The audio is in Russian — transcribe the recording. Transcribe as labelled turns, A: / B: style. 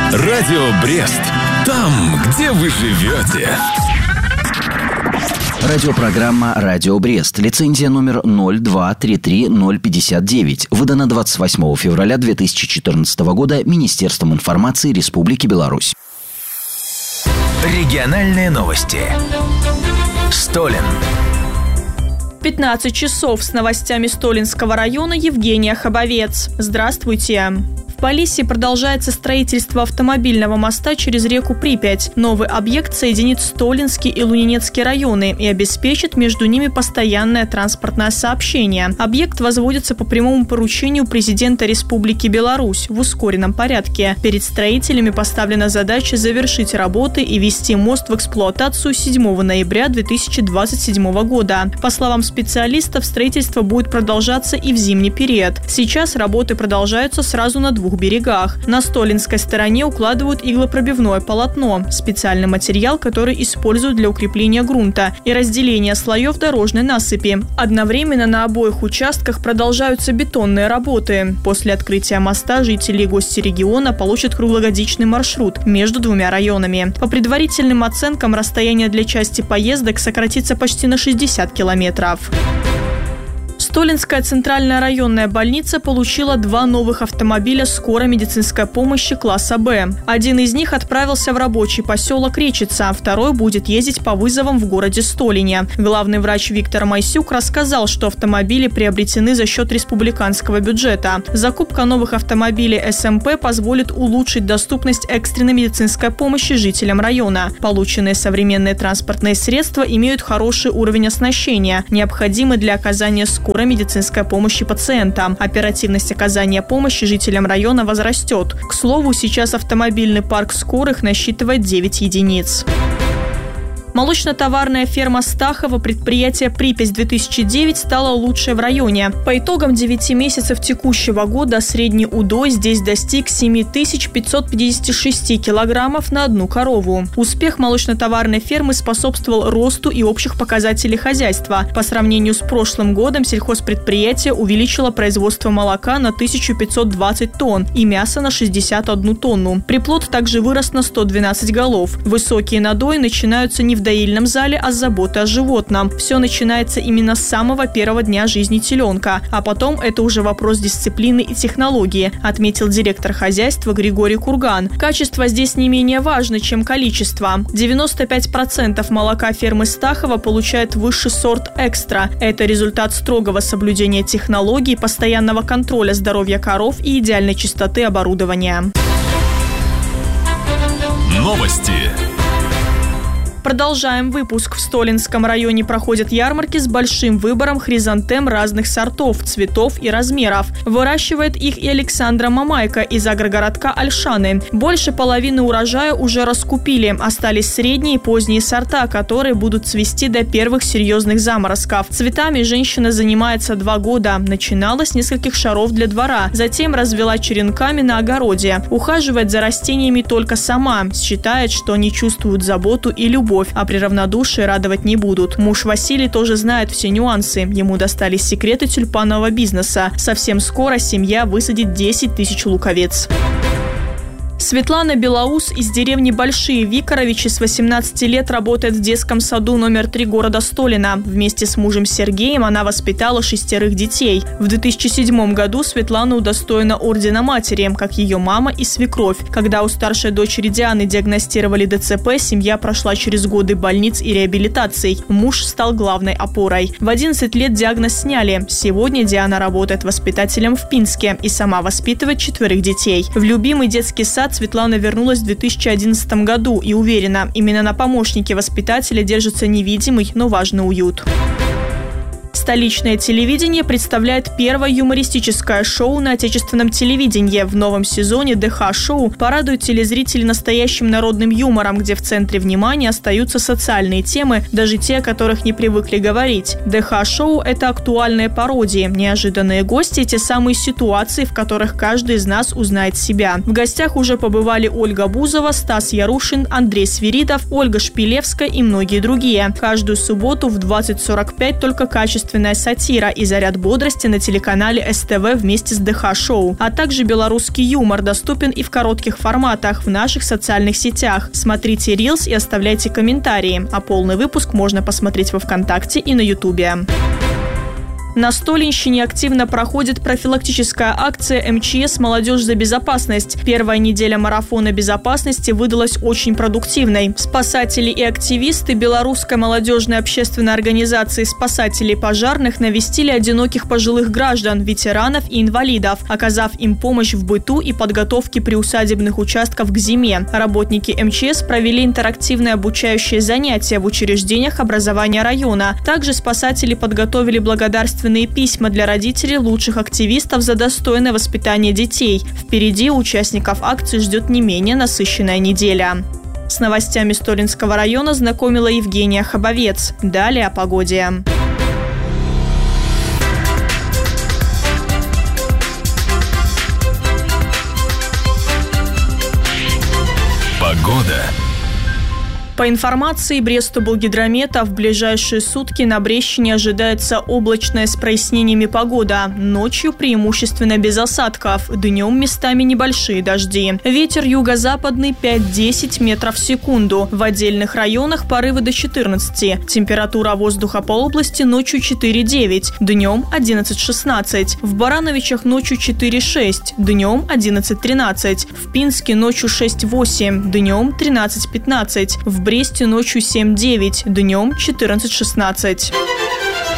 A: Радио Брест. Там, где вы живете.
B: Радиопрограмма «Радио Брест». Лицензия номер 0233059. Выдана 28 февраля 2014 года Министерством информации Республики Беларусь.
C: Региональные новости. Столин.
D: 15 часов с новостями Столинского района Евгения Хабовец. Здравствуйте. В Полиссии продолжается строительство автомобильного моста через реку Припять. Новый объект соединит Столинский и Лунинецкий районы и обеспечит между ними постоянное транспортное сообщение. Объект возводится по прямому поручению президента Республики Беларусь в ускоренном порядке. Перед строителями поставлена задача завершить работы и ввести мост в эксплуатацию 7 ноября 2027 года. По словам специалистов, строительство будет продолжаться и в зимний период. Сейчас работы продолжаются сразу на двух берегах. На Столинской стороне укладывают иглопробивное полотно, специальный материал, который используют для укрепления грунта и разделения слоев дорожной насыпи. Одновременно на обоих участках продолжаются бетонные работы. После открытия моста жители и гости региона получат круглогодичный маршрут между двумя районами. По предварительным оценкам, расстояние для части поездок сократится почти на 60 километров. Столинская центральная районная больница получила 2 новых автомобиля скорой медицинской помощи класса «Б». Один из них отправился в рабочий поселок Речица, а второй будет ездить по вызовам в городе Столине. Главный врач Виктор Майсюк рассказал, что автомобили приобретены за счет республиканского бюджета. Закупка новых автомобилей СМП позволит улучшить доступность экстренной медицинской помощи жителям района. Полученные современные транспортные средства имеют хороший уровень оснащения, необходимый для оказания скорой медицинской помощи пациентам. Оперативность оказания помощи жителям района возрастет. К слову, сейчас автомобильный парк скорых насчитывает 9 единиц. Молочно-товарная ферма Стахова, предприятие «Припять-2009» стала лучшей в районе. По итогам 9 месяцев текущего года средний удой здесь достиг 7556 килограммов на одну корову. Успех молочно-товарной фермы способствовал росту и общих показателей хозяйства. По сравнению с прошлым годом сельхозпредприятие увеличило производство молока на 1520 тонн и мяса на 61 тонну. Приплод также вырос на 112 голов. Высокие надои начинаются не в доильном зале, а с заботы о животном. Все начинается именно с самого первого дня жизни теленка, а потом это уже вопрос дисциплины и технологии, отметил директор хозяйства Григорий Курган. Качество здесь не менее важно, чем количество. 95% молока фермы Стахова получает высший сорт «Экстра». Это результат строгого соблюдения технологий, постоянного контроля здоровья коров и идеальной чистоты оборудования.
A: Новости.
D: Продолжаем выпуск. В Столинском районе проходят ярмарки с большим выбором хризантем разных сортов, цветов и размеров. Выращивает их и Александра Мамайко из агрогородка Ольшаны. Больше половины урожая уже раскупили. Остались средние и поздние сорта, которые будут цвести до первых серьезных заморозков. Цветами женщина занимается 2 года. Начинала с нескольких шаров для двора. Затем развела черенками на огороде. Ухаживает за растениями только сама. Считает, что они чувствуют заботу и любовь, а при равнодушии радовать не будут. Муж Василий тоже знает все нюансы. Ему достались секреты тюльпанового бизнеса. Совсем скоро семья высадит 10 тысяч луковиц. Светлана Белоус из деревни Большие Викоровичи с 18 лет работает в детском саду номер 3 города Столина. Вместе с мужем Сергеем она воспитала 6 детей. В 2007 году Светлана удостоена ордена матери, как ее мама и свекровь. Когда у старшей дочери Дианы диагностировали ДЦП, семья прошла через годы больниц и реабилитаций. Муж стал главной опорой. В 11 лет диагноз сняли. Сегодня Диана работает воспитателем в Пинске и сама воспитывает 4 детей. В любимый детский сад Светлана вернулась в 2011 году и уверена, именно на помощнике воспитателя держится невидимый, но важный уют. Столичное телевидение представляет первое юмористическое шоу на отечественном телевидении. В новом сезоне ДХ-шоу порадует телезрителей настоящим народным юмором, где в центре внимания остаются социальные темы, даже те, о которых не привыкли говорить. ДХ-шоу – это актуальные пародии, неожиданные гости – те самые ситуации, в которых каждый из нас узнает себя. В гостях уже побывали Ольга Бузова, Стас Ярушин, Андрей Свиридов, Ольга Шпилевская и многие другие. Каждую субботу в 20:45 только качественные художественная сатира и заряд бодрости на телеканале СТВ вместе с ДХ-шоу. А также белорусский юмор доступен и в коротких форматах в наших социальных сетях. Смотрите Reels и оставляйте комментарии. А полный выпуск можно посмотреть во ВКонтакте и на Ютубе. На Столинщине активно проходит профилактическая акция МЧС «Молодежь за безопасность». Первая неделя марафона безопасности выдалась очень продуктивной. Спасатели и активисты Белорусской молодежной общественной организации спасателей пожарных навестили одиноких пожилых граждан, ветеранов и инвалидов, оказав им помощь в быту и подготовке приусадебных участков к зиме. Работники МЧС провели интерактивные обучающие занятия в учреждениях образования района. Также спасатели подготовили благодарственные письма для родителей лучших активистов за достойное воспитание детей. Впереди участников акции ждет не менее насыщенная неделя. С новостями Столинского района знакомила Евгения Хабовец. Далее о погоде.
A: Погода.
D: По информации Брест-Облгидромета, в ближайшие сутки на Брещине ожидается облачная с прояснениями погода. Ночью преимущественно без осадков, днем местами небольшие дожди. Ветер юго-западный 5-10 метров в секунду. В отдельных районах порывы до 14. Температура воздуха по области ночью 4-9, днем 11-16. В Барановичах ночью 4-6, днем 11-13. В Пинске ночью 6-8, днем 13-15. В Бресте ночью 7-9, днем 14-16.